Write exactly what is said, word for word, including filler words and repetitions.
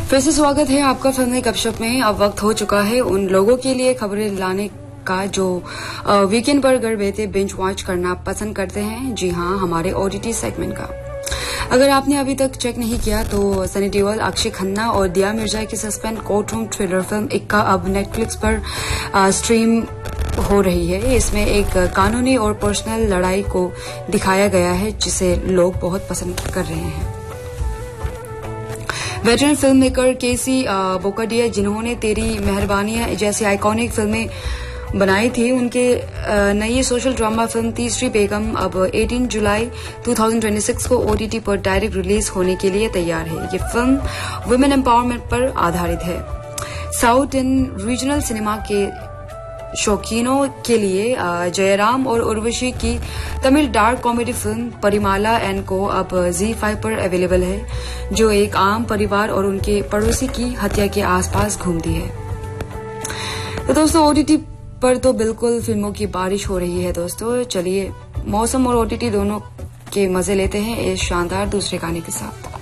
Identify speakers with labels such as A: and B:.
A: फिर से स्वागत है आपका फिल्मी गपशप में। अब वक्त हो चुका है उन लोगों के लिए खबरें लाने का जो वीकेंड पर घर बैठे बिंज वॉच करना पसंद करते हैं। जी हाँ, हमारे ओटीटी सेगमेंट का। अगर आपने अभी तक चेक नहीं किया तो सनी देओल, अक्षय खन्ना और दिया मिर्जा की suspense court room thriller film इक्का अब नेटफ्लिक्स पर आ, स्ट्रीम हो रही है। इसमें एक कानूनी और पर्सनल लड़ाई को दिखाया गया है जिसे लोग बहुत पसंद कर रहे हैं। वेटरन फिल्म मेकर केसी बोकाडिया, जिन्होंने तेरी मेहरबानियां जैसी आइकॉनिक फिल्में बनाई थी, उनके नई सोशल ड्रामा फिल्म तीसरी बेगम अब अठारह जुलाई दो हज़ार छब्बीस को ओटीटी पर डायरेक्ट रिलीज होने के लिए तैयार है। ये फिल्म वुमेन एम्पावरमेंट पर आधारित है। साउथ इन रीजनल सिनेमा के शौकीनों के लिए जयराम और उर्वशी की Tamil dark comedy film Parimala and को अब जी फाइव पर अवेलेबल है, जो एक आम परिवार और उनके पड़ोसी की हत्या के आसपास घूमती है। तो दोस्तों, ओटीटी पर तो बिल्कुल फिल्मों की बारिश हो रही है। दोस्तों चलिए मौसम और ओटीटी दोनों के मजे लेते हैं इस शानदार दूसरे गाने के साथ।